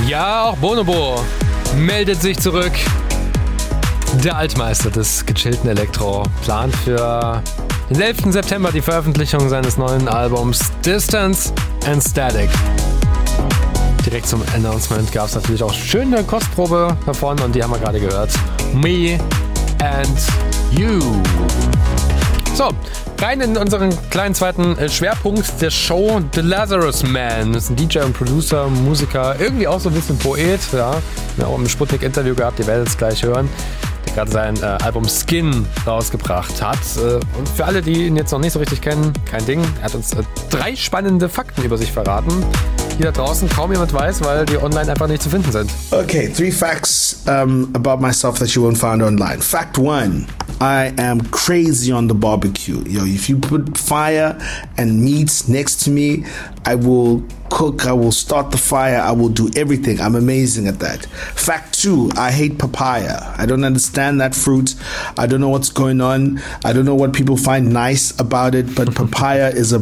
Ja, auch Bonobo meldet sich zurück. Der Altmeister des gechillten Elektro plant für den 11. September die Veröffentlichung seines neuen Albums Distance and Static. Direkt zum Announcement gab es natürlich auch schöne Kostprobe davon und die haben wir gerade gehört. Me and You. So, rein in unseren kleinen zweiten Schwerpunkt der Show, The Lazarus Man. Das ist ein DJ und Producer, Musiker, irgendwie auch so ein bisschen Poet. Ja, wir haben auch im Sputnik-Interview gehabt, ihr werdet es gleich hören. Der gerade sein Album Skin rausgebracht hat. Und für alle, die ihn jetzt noch nicht so richtig kennen, kein Ding. Er hat uns 3 spannende Fakten über sich verraten, die da draußen kaum jemand weiß, weil die online einfach nicht zu finden sind. Okay, 3 facts about myself that you won't find online. Fact 1, I am crazy on the barbecue. Yo, if you put fire and meat next to me, I will cook, I will start the fire, I will do everything. I'm amazing at that. Fact 2, I hate papaya. I don't understand that fruit. I don't know what's going on. I don't know what people find nice about it, but papaya is a